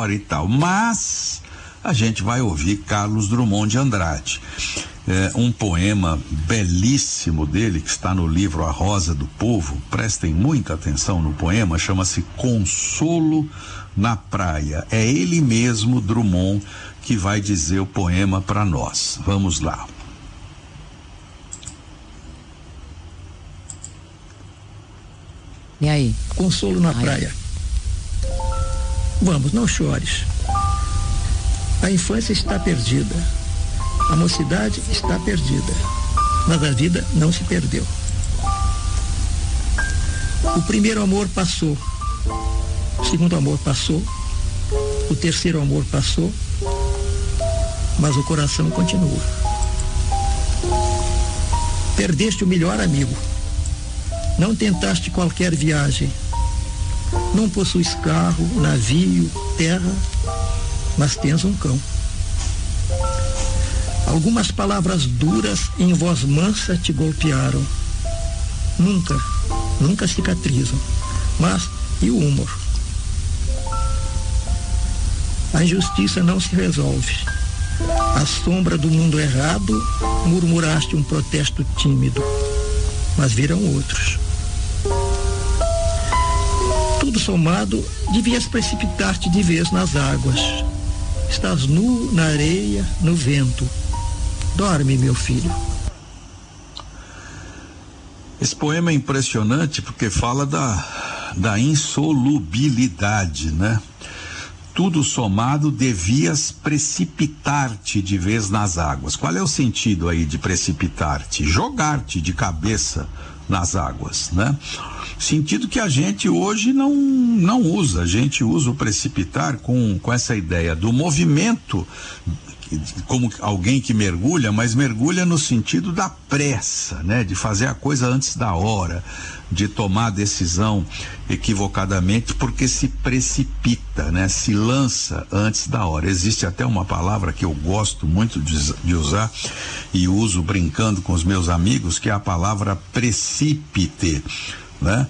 hora e tal, mas a gente vai ouvir Carlos Drummond de Andrade. Um poema belíssimo dele que está no livro A Rosa do Povo. Prestem muita atenção no poema, chama-se Consolo na Praia. É ele mesmo, Drummond, que vai dizer o poema para nós. Vamos lá. E aí? Consolo na praia. Vamos, não chores. A infância está perdida. A mocidade está perdida. Mas a vida não se perdeu. O primeiro amor passou. O segundo amor passou. O terceiro amor passou. Mas o coração continua. Perdeste o melhor amigo. Não tentaste qualquer viagem. Não possuis carro, navio, terra, mas tens um cão. Algumas palavras duras em voz mansa te golpearam. Nunca cicatrizam. Mas e o humor? A injustiça não se resolve. À sombra do mundo errado, murmuraste um protesto tímido. Mas viram outros. Tudo somado, devias precipitar-te de vez nas águas. Estás nu na areia, no vento. Dorme, meu filho. Esse poema é impressionante porque fala da insolubilidade, né? Tudo somado, devias precipitar-te de vez nas águas. Qual é o sentido aí de precipitar-te? Jogar-te de cabeça nas águas, né? Sentido que a gente hoje não usa. A gente usa o precipitar com essa ideia do movimento, como alguém que mergulha, mas mergulha no sentido da pressa, né? De fazer a coisa antes da hora, de tomar a decisão equivocadamente porque se precipita, né? Se lança antes da hora. Existe até uma palavra que eu gosto muito de usar e uso brincando com os meus amigos, que é a palavra precípite, né?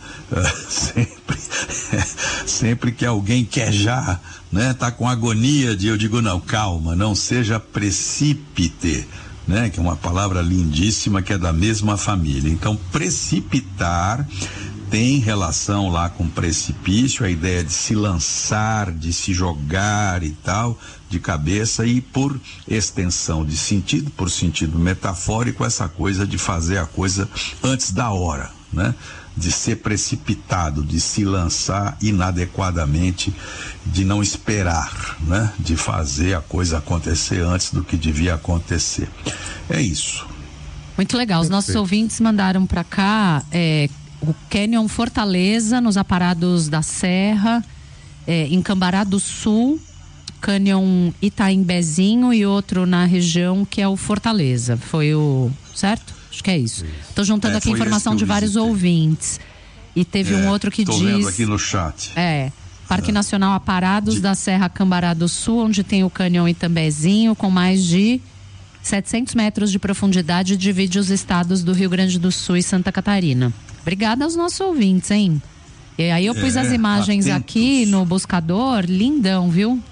Sempre que alguém quer já, né? Tá com agonia eu digo, não, calma, não seja precípite, né? Que é uma palavra lindíssima que é da mesma família. Então, precipitar tem relação lá com precipício, a ideia de se lançar, de se jogar e tal, de cabeça, e por extensão de sentido, por sentido metafórico, essa coisa de fazer a coisa antes da hora, né? De ser precipitado, de se lançar inadequadamente, de não esperar, né? De fazer a coisa acontecer antes do que devia acontecer. É isso. Muito legal. Os nossos ouvintes mandaram para cá o Canyon Fortaleza, nos Aparados da Serra, em Cambará do Sul, Canyon Itaimbezinho e outro na região que é o Fortaleza. Foi o... certo? Acho que é isso. Estou juntando aqui informação de vários ouvintes. E teve um outro que diz... Estou vendo aqui no chat. Parque Nacional Aparados da Serra Cambará do Sul, onde tem o Canyon Itambezinho, com mais de 700 metros de profundidade, divide os estados do Rio Grande do Sul e Santa Catarina. Obrigada aos nossos ouvintes, hein? E aí eu pus as imagens aqui no buscador, lindão, viu?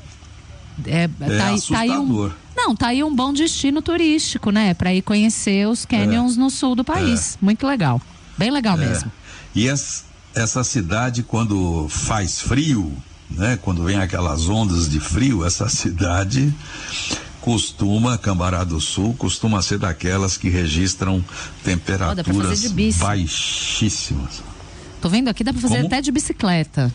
Assustador. Tá aí um bom destino turístico, né? Para ir conhecer os canyons no sul do país. Muito legal. Bem legal mesmo. E essa cidade, quando faz frio, né? Quando vem aquelas ondas de frio, essa cidade Cambará do Sul costuma ser daquelas que registram temperaturas baixíssimas. Tô vendo aqui, dá pra fazer até de bicicleta.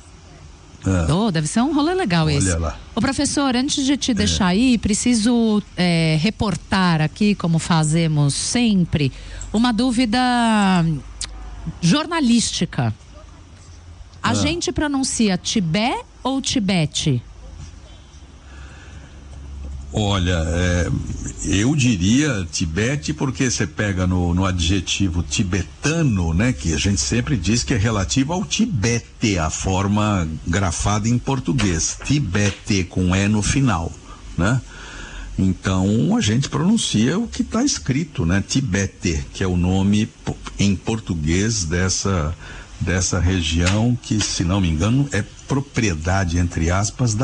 Deve ser um rolê legal esse. Olha lá. Ô professor, antes de te deixar aí, preciso reportar aqui, como fazemos sempre, uma dúvida jornalística. A gente pronuncia Tibé ou Tibete? Olha, eu diria Tibete porque você pega no adjetivo tibetano, né? Que a gente sempre diz que é relativo ao Tibete, a forma grafada em português. Tibete com E no final, né? Então a gente pronuncia o que está escrito, né? Tibete, que é o nome em português dessa região que, se não me engano, é propriedade, entre aspas, da